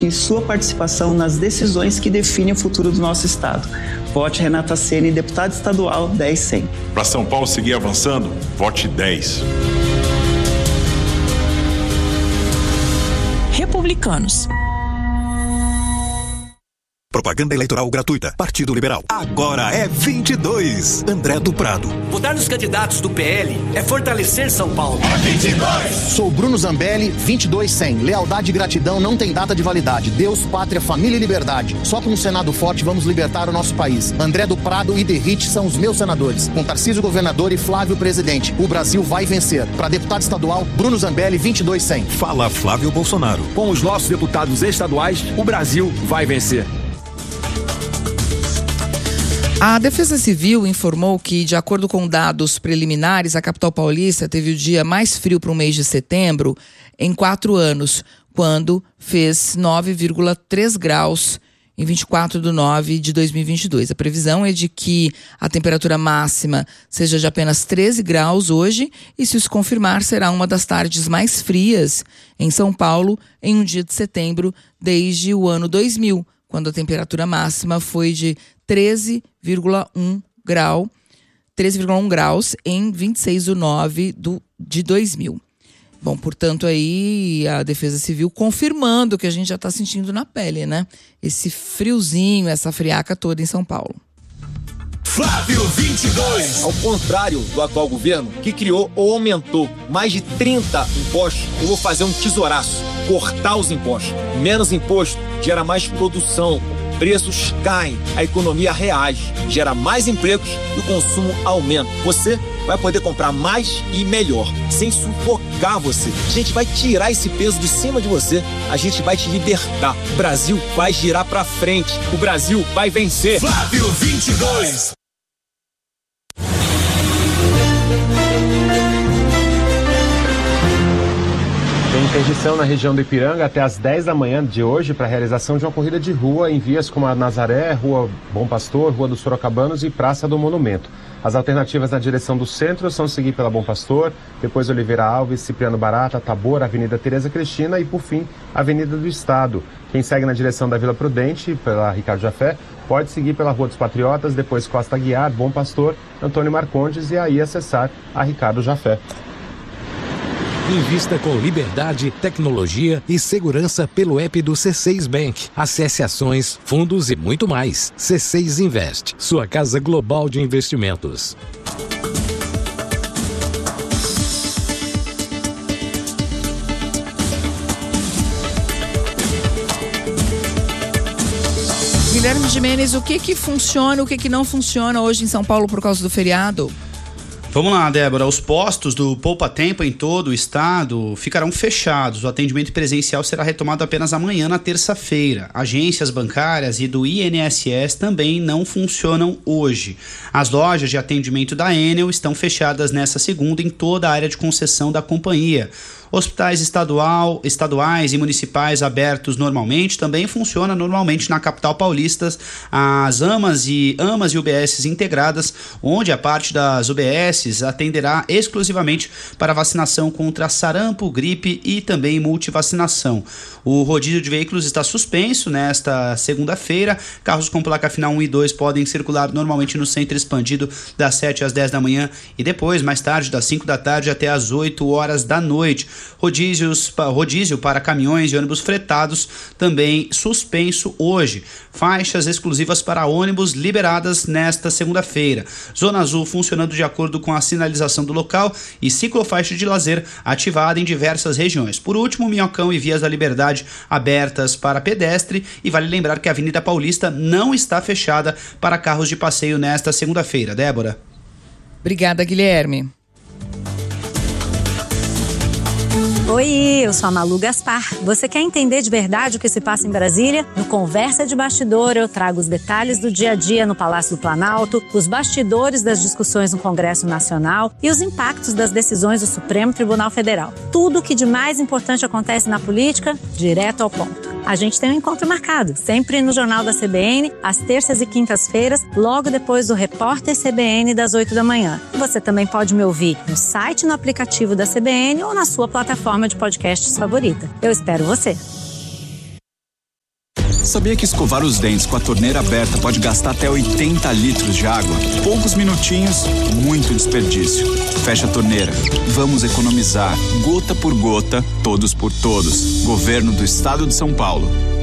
e sua participação nas decisões que definem o futuro do nosso Estado. Vote Renata Ceni, deputada estadual 10100. Para São Paulo seguir avançando, vote 10. Republicanos. Propaganda eleitoral gratuita. Partido Liberal. Agora é 22. André do Prado. Votar nos candidatos do PL é fortalecer São Paulo. É 22. Sou Bruno Zambelli, 22100. Lealdade e gratidão não tem data de validade. Deus, pátria, família e liberdade. Só com um Senado forte vamos libertar o nosso país. André do Prado e Derrite são os meus senadores. Com Tarcísio governador e Flávio presidente. O Brasil vai vencer. Para deputado estadual, Bruno Zambelli, 22100. Fala Flávio Bolsonaro. Com os nossos deputados estaduais, o Brasil vai vencer. A Defesa Civil informou que, de acordo com dados preliminares, a capital paulista teve o dia mais frio para o mês de setembro em 4 anos, quando fez 9,3 graus em 24 de 9 de 2022. A previsão é de que a temperatura máxima seja de apenas 13 graus hoje e, se isso confirmar, será uma das tardes mais frias em São Paulo em um dia de setembro desde o ano 2000, quando a temperatura máxima foi de 13,1 graus em 26 de 9 de 2000. Bom, portanto, aí a Defesa Civil confirmando o que a gente já está sentindo na pele, né? Esse friozinho, essa friaca toda em São Paulo. Flávio 22. Ao contrário do atual governo, que criou ou aumentou mais de 30 impostos, eu vou fazer um tesouraço, cortar os impostos. Menos imposto gera mais produção, preços caem, a economia reage, gera mais empregos e o consumo aumenta. Você vai poder comprar mais e melhor, sem sufocar você. A gente vai tirar esse peso de cima de você, a gente vai te libertar. O Brasil vai girar pra frente, o Brasil vai vencer. Flávio 22. Tem interdição na região do Ipiranga até às 10 da manhã de hoje para a realização de uma corrida de rua em vias como a Nazaré, Rua Bom Pastor, Rua dos Sorocabanos e Praça do Monumento. As alternativas na direção do centro são seguir pela Bom Pastor, depois Oliveira Alves, Cipriano Barata, Tabor, Avenida Tereza Cristina e, por fim, Avenida do Estado. Quem segue na direção da Vila Prudente, pela Ricardo Jafé, pode seguir pela Rua dos Patriotas, depois Costa Aguiar, Bom Pastor, Antônio Marcondes e aí acessar a Ricardo Jafé. Invista com liberdade, tecnologia e segurança pelo app do C6 Bank. Acesse ações, fundos e muito mais. C6 Invest, sua casa global de investimentos. Guilherme Gimenez, o que funciona, o que não funciona hoje em São Paulo por causa do feriado? Vamos lá, Débora. Os postos do Poupa Tempo em todo o estado ficarão fechados. O atendimento presencial será retomado apenas amanhã, na terça-feira. Agências bancárias e do INSS também não funcionam hoje. As lojas de atendimento da Enel estão fechadas nesta segunda em toda a área de concessão da companhia. Hospitais estaduais e municipais abertos normalmente também funcionam normalmente na capital paulista. As AMAs e UBSs integradas, onde a parte das UBSs atenderá exclusivamente para vacinação contra sarampo, gripe e também multivacinação. O rodízio de veículos está suspenso nesta segunda-feira. Carros com placa final 1 e 2 podem circular normalmente no centro expandido das 7 às 10 da manhã e depois, mais tarde, das 5 da tarde até às 8 horas da noite. Rodízio para caminhões e ônibus fretados também suspenso hoje. Faixas exclusivas para ônibus liberadas nesta segunda-feira. Zona Azul funcionando de acordo com a sinalização do local e ciclofaixa de lazer ativada em diversas regiões. Por último, Minhocão e Vias da Liberdade abertas para pedestre, e vale lembrar que a Avenida Paulista não está fechada para carros de passeio nesta segunda-feira. Débora. Obrigada, Guilherme. Oi, eu sou a Malu Gaspar. Você quer entender de verdade o que se passa em Brasília? No Conversa de Bastidor, eu trago os detalhes do dia a dia no Palácio do Planalto, os bastidores das discussões no Congresso Nacional e os impactos das decisões do Supremo Tribunal Federal. Tudo o que de mais importante acontece na política, direto ao ponto. A gente tem um encontro marcado, sempre no Jornal da CBN, às terças e quintas-feiras, logo depois do Repórter CBN das 8 da manhã. Você também pode me ouvir no site, no aplicativo da CBN ou na sua plataforma de podcasts favorita. Eu espero você. Sabia que escovar os dentes com a torneira aberta pode gastar até 80 litros de água? Poucos minutinhos, muito desperdício. Fecha a torneira. Vamos economizar, gota por gota, todos por todos. Governo do Estado de São Paulo.